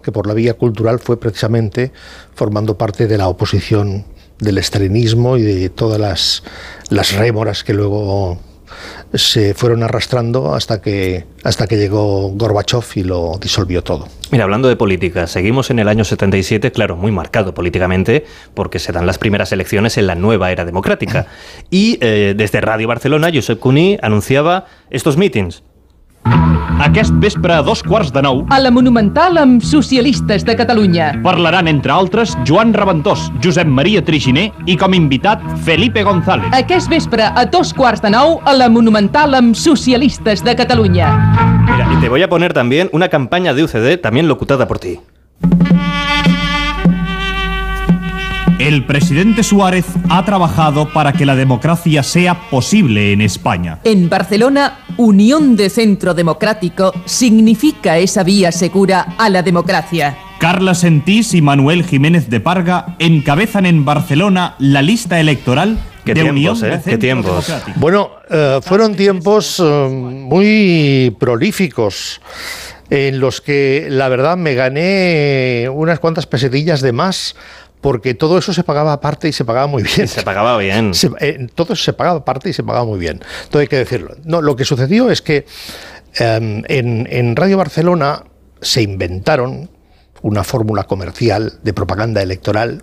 que por la vía cultural fue precisamente formando parte de la oposición del estalinismo y de todas las rémoras que luego se fueron arrastrando hasta que llegó Gorbachov y lo disolvió todo. Mira, hablando de política, seguimos en el año 77, claro, muy marcado políticamente, porque se dan las primeras elecciones en la nueva era democrática. Y desde Radio Barcelona, Josep Cuní anunciava estos mítings. Aquest vespre a 8:45 a la Monumental amb Socialistes de Catalunya parlaran, entre altres, Joan Raventós, Josep Maria Triginer i, com invitat, Felipe González. Aquest vespre a 8:45 a la Monumental amb Socialistes de Catalunya. Mira, y te voy a poner también una campaña de UCD, también locutada por ti. El presidente Suárez ha trabajado para que la democracia sea posible en España. En Barcelona, Unión de Centro Democrático significa esa vía segura a la democracia. Carla Sentís y Manuel Jiménez de Parga encabezan en Barcelona la lista electoral de Unión de Centro Democrático. Bueno, fueron tiempos muy prolíficos, en los que la verdad me gané unas cuantas pesetillas de más, porque todo eso se pagaba aparte y se pagaba muy bien. Se pagaba bien. Todo eso se pagaba aparte y se pagaba muy bien. Todo hay que decirlo. No, lo que sucedió es que en Radio Barcelona se inventaron una fórmula comercial de propaganda electoral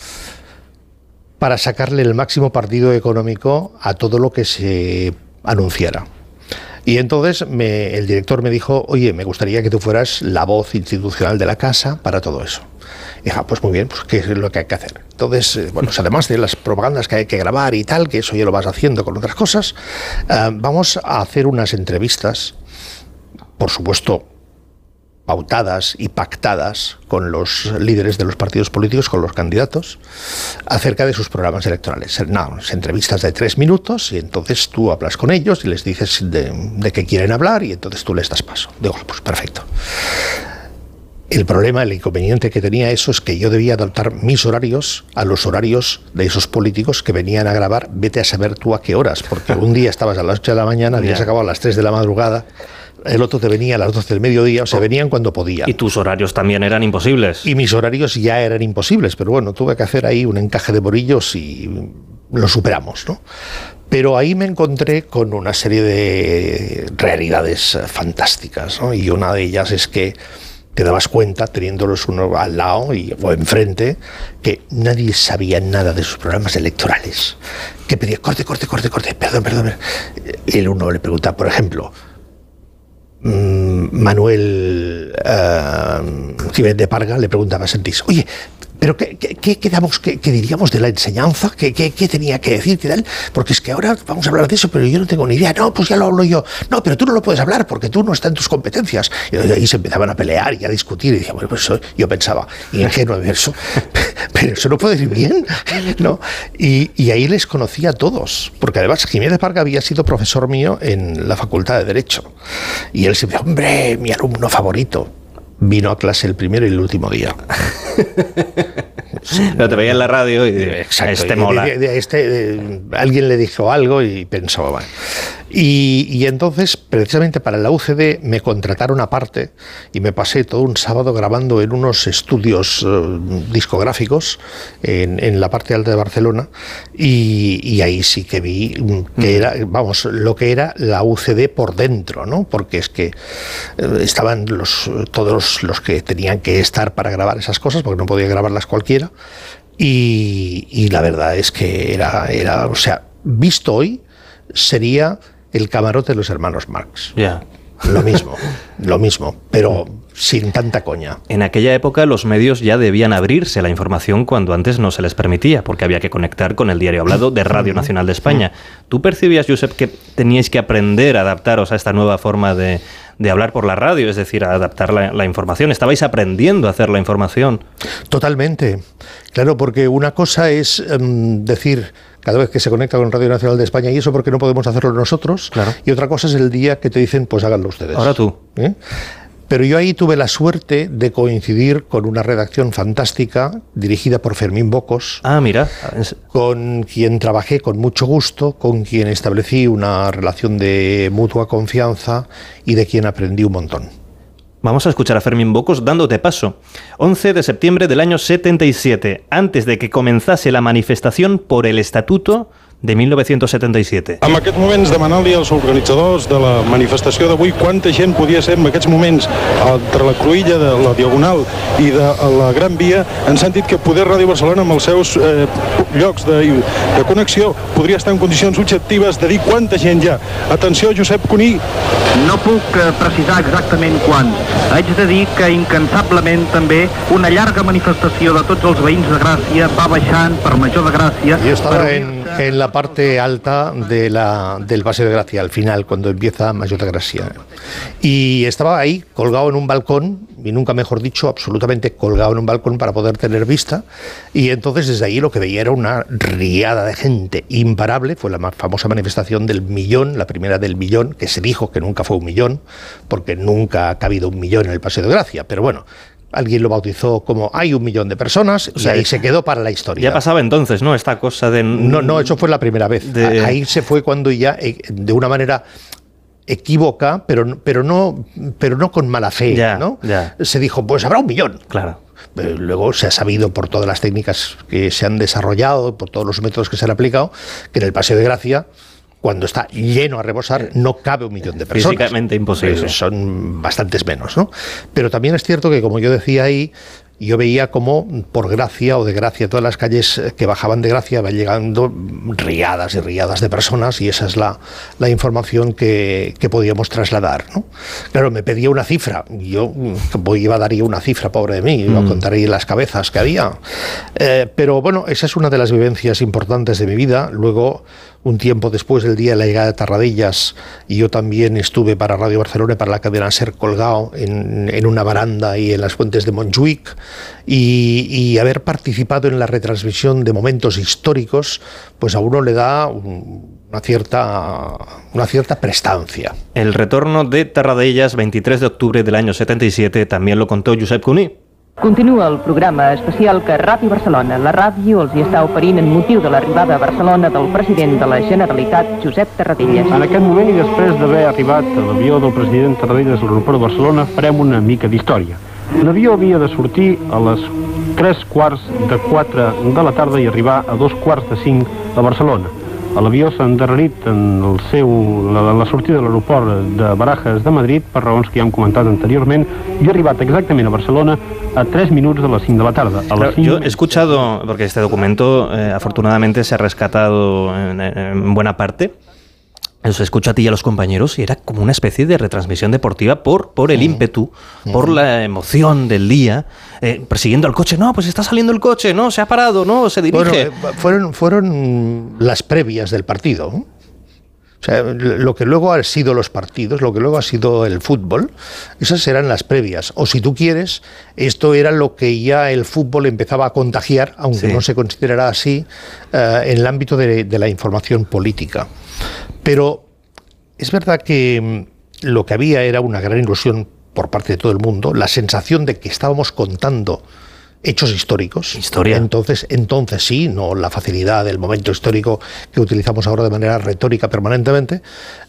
para sacarle el máximo partido económico a todo lo que se anunciara. Y entonces el director me dijo, oye, me gustaría que tú fueras la voz institucional de la casa para todo eso. Y dije, pues muy bien, pues ¿qué es lo que hay que hacer? Entonces, bueno, pues además de las propagandas que hay que grabar y tal, que eso ya lo vas haciendo con otras cosas, vamos a hacer unas entrevistas, por supuesto, pautadas y pactadas con los líderes de los partidos políticos, con los candidatos, acerca de sus programas electorales. No, entrevistas de 3 minutos y entonces tú hablas con ellos y les dices de qué quieren hablar y entonces tú les das paso. Digo, pues perfecto. El problema, el inconveniente que tenía eso es que yo debía adaptar mis horarios a los horarios de esos políticos que venían a grabar, vete a saber tú a qué horas, porque un día estabas a las 8 de la mañana, habías acabado a las 3 de la madrugada, el otro te venía a las 12 del mediodía, o sea, venían cuando podían. Y tus horarios también eran imposibles. Y mis horarios ya eran imposibles, pero bueno, tuve que hacer ahí un encaje de bolillos y lo superamos, ¿no? Pero ahí me encontré con una serie de realidades fantásticas, ¿no? Y una de ellas es que te dabas cuenta, teniéndolos uno al lado o enfrente, que nadie sabía nada de sus programas electorales. Que pedía, corte, perdón. Y el uno le preguntaba, por ejemplo, Manuel Jiménez de Parga le preguntaba a Sentís, oye, pero ¿qué diríamos de la enseñanza? ¿Qué tenía que decir? ¿Qué tal? Porque es que ahora vamos a hablar de eso, pero yo no tengo ni idea. No, pues ya lo hablo yo. No, pero tú no lo puedes hablar porque tú no está en tus competencias. Y ahí se empezaban a pelear y a discutir. Y decía, bueno, pues eso, yo pensaba, ingenuo eso, pero eso no puede ir bien, ¿no? Y ahí les conocí a todos, porque además Jiménez de Parga había sido profesor mío en la Facultad de Derecho. Y él se me dijo, hombre, mi alumno favorito. Vino a clase el primero y el último día. Pero te veía en la radio y exacto, mola. Alguien le dijo algo y pensaba, bueno. Y entonces, precisamente para la UCD, me contrataron aparte y me pasé todo un sábado grabando en unos estudios discográficos en la parte alta de Barcelona y ahí sí que vi que era, vamos, lo que era la UCD por dentro, ¿no? Porque es que estaban todos los que tenían que estar para grabar esas cosas, porque no podía grabarlas cualquiera, y la verdad es que era, o sea, visto hoy, sería el camarote de los hermanos Marx. Ya. Lo mismo, pero sin tanta coña. En aquella época los medios ya debían abrirse a la información cuando antes no se les permitía, porque había que conectar con el diario hablado de Radio Nacional de España. ¿Tú percibías, Josep, que teníais que aprender a adaptaros a esta nueva forma de hablar por la radio, es decir, a adaptar la información? ¿Estabais aprendiendo a hacer la información? Totalmente. Claro, porque una cosa es decir cada vez que se conecta con Radio Nacional de España, y eso porque no podemos hacerlo nosotros, claro. Y otra cosa es el día que te dicen, pues háganlo ustedes. Ahora tú. Pero yo ahí tuve la suerte de coincidir con una redacción fantástica dirigida por Fermín Bocos. Ah, mira. Con quien trabajé con mucho gusto, con quien establecí una relación de mutua confianza y de quien aprendí un montón. Vamos a escuchar a Fermín Bocos dándote paso. 11 de septiembre del año 77, antes de que comenzase la manifestación por el Estatuto de 1977. En aquests moments, demanant-li als organitzadors de la manifestació d'avui quanta gent podia ser en aquests moments entre la cruïlla de la Diagonal i de la Gran Via, ens han dit que poder Ràdio Barcelona amb els seus llocs de connexió podria estar en condicions objectives de dir quanta gent hi ha. Atenció, Josep Cuní. No puc precisar exactament quan. Haig de dir que incansablement també una llarga manifestació de tots els veïns de Gràcia va baixant per Major de Gràcia. Yo estaba en la parte alta del Paseo de Gracia, al final, cuando empieza Mayor de Gracia. Y estaba ahí, colgado en un balcón, y nunca mejor dicho, absolutamente colgado en un balcón para poder tener vista. Y entonces desde ahí lo que veía era una riada de gente imparable. Fue la más famosa manifestación del millón, la primera del millón, que se dijo que nunca fue un millón, porque nunca ha cabido un millón en el Paseo de Gracia. Pero bueno, alguien lo bautizó como hay 1 millón de personas, o sea, y ahí se quedó para la historia. Ya pasaba entonces, ¿no? Esta cosa de... No, eso fue la primera vez. Ahí se fue cuando ya, de una manera equívoca, pero no con mala fe, ya, ¿no? Ya. Se dijo, pues habrá 1 millón. Claro. Luego se ha sabido por todas las técnicas que se han desarrollado, por todos los métodos que se han aplicado, que en el Paseo de Gracia, cuando está lleno a rebosar, no cabe 1 millón de personas. Físicamente imposible. Son bastantes menos, ¿no? Pero también es cierto que, como yo decía ahí, yo veía como por Gracia o de Gracia, todas las calles que bajaban de Gracia, van llegando riadas y riadas de personas, y esa es la información que podíamos trasladar, ¿no? Claro, me pedía una cifra, y yo iba a dar una cifra, pobre de mí, iba a contar ahí las cabezas que había. Pero bueno, esa es una de las vivencias importantes de mi vida. Luego, un tiempo después del día de la llegada de Tarradellas, y yo también estuve para Radio Barcelona y para la cadena SER colgado en una baranda y en las fuentes de Montjuïc, y haber participado en la retransmisión de momentos históricos, pues a uno le da una cierta prestancia. El retorno de Tarradellas, 23 de octubre del año 77, también lo contó Josep Cuní. Continua el programa especial que Ràdio Barcelona, la ràdio, els hi està oferint en motiu de l'arribada a Barcelona del president de la Generalitat, Josep Tarradellas. En aquest moment, i després d'haver arribat a l'avió del president Tarradellas a l'aeroport de Barcelona, farem una mica d'història. L'avió havia de sortir a les 3:45 de la tarda i arribar a 5:45 a Barcelona. L'avió s'ha endarrerit en la sortida de l'aeroport de Barajas de Madrid per raons que ja hem comentat anteriorment, i ha arribat exactament a Barcelona a 3 minutos de las 5 de la tarde. Yo he escuchado, porque este documento afortunadamente se ha rescatado en buena parte, os escucho a ti y a los compañeros, y era como una especie de retransmisión deportiva por el ímpetu, por la emoción del día, persiguiendo al coche. No, pues está saliendo el coche, no, se ha parado, no, se dirige. Bueno, fueron las previas del partido, ¿no? O sea, lo que luego han sido los partidos, lo que luego ha sido el fútbol, esas eran las previas. O si tú quieres, esto era lo que ya el fútbol empezaba a contagiar, aunque no se considerara así, en el ámbito de la información política. Pero es verdad que lo que había era una gran ilusión por parte de todo el mundo, la sensación de que estábamos contando hechos históricos. Historia. Entonces sí, no la facilidad del momento histórico que utilizamos ahora de manera retórica permanentemente,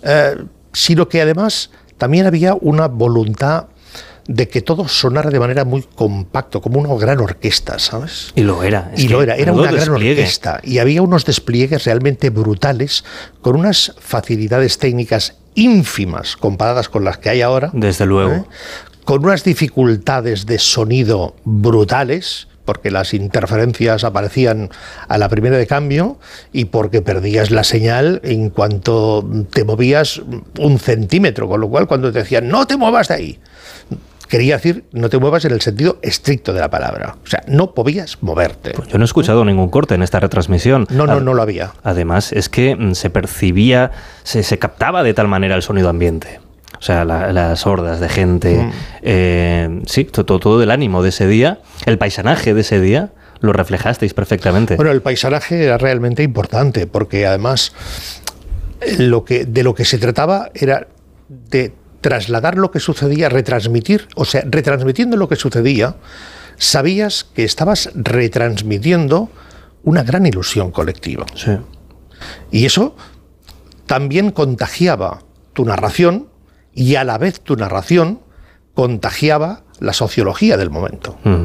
sino que además también había una voluntad de que todo sonara de manera muy compacto, como una gran orquesta, ¿sabes? Y lo era. Era una gran orquesta. Y había unos despliegues realmente brutales, con unas facilidades técnicas ínfimas comparadas con las que hay ahora. Desde luego. Con unas dificultades de sonido brutales, porque las interferencias aparecían a la primera de cambio y porque perdías la señal en cuanto te movías 1 centímetro, con lo cual cuando te decían no te muevas de ahí, quería decir no te muevas en el sentido estricto de la palabra, o sea, no podías moverte. Pues yo no he escuchado ningún corte en esta retransmisión. No lo había. Además es que se percibía, se captaba de tal manera el sonido ambiente. O sea, las hordas de gente, sí, todo el ánimo de ese día, el paisanaje de ese día, lo reflejasteis perfectamente. Bueno, el paisanaje era realmente importante, porque además de lo que se trataba era de trasladar lo que sucedía, retransmitir, o sea, retransmitiendo lo que sucedía, sabías que estabas retransmitiendo una gran ilusión colectiva. Sí. Y eso también contagiaba tu narración, y a la vez tu narración contagiaba la sociología del momento.